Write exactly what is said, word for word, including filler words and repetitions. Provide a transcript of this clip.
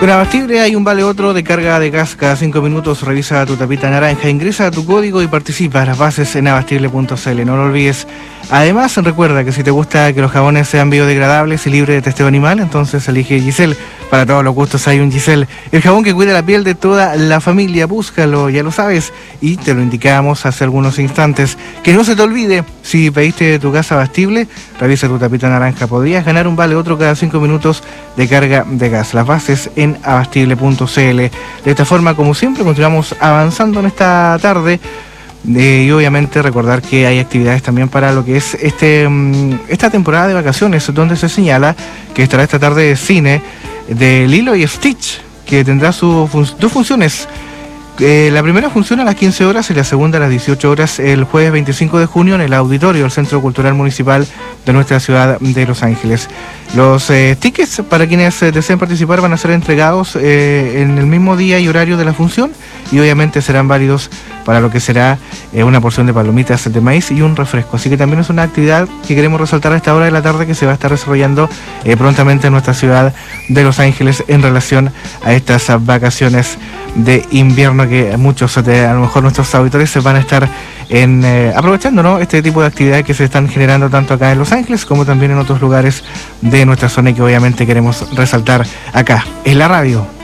Con Abastible hay un vale otro de carga de gas cada cinco minutos. Revisa tu tapita naranja, ingresa tu código y participa. Las bases en abastible punto c l, no lo olvides. Además, recuerda que si te gusta que los jabones sean biodegradables y libres de testeo animal, entonces elige Giselle. Para todos los gustos hay un Giselle, el jabón que cuida la piel de toda la familia. Búscalo, ya lo sabes, y te lo indicamos hace algunos instantes. Que no se te olvide, si pediste tu gas Abastible, revisa tu tapita naranja. Podrías ganar un vale otro cada cinco minutos de carga de gas. Las bases en abastible punto c l. De esta forma, como siempre, continuamos avanzando en esta tarde. Eh, y obviamente recordar que hay actividades también para lo que es este esta temporada de vacaciones, donde se señala que estará esta tarde de cine de Lilo y Stitch, que tendrá sus fun dos funciones. Eh, la primera función a las quince horas y la segunda a las dieciocho horas el jueves veinticinco de junio en el auditorio del Centro Cultural Municipal de nuestra ciudad de Los Ángeles. Los eh, tickets para quienes eh, deseen participar van a ser entregados eh, en el mismo día y horario de la función, y obviamente serán válidos para lo que será eh, una porción de palomitas de maíz y un refresco. Así que también es una actividad que queremos resaltar a esta hora de la tarde, que se va a estar desarrollando eh, prontamente en nuestra ciudad de Los Ángeles en relación a estas vacaciones de invierno, que muchos de a lo mejor nuestros auditores se van a estar en, eh, aprovechando, ¿no?, este tipo de actividades que se están generando tanto acá en Los Ángeles como también en otros lugares de nuestra zona, y que obviamente queremos resaltar acá en la radio.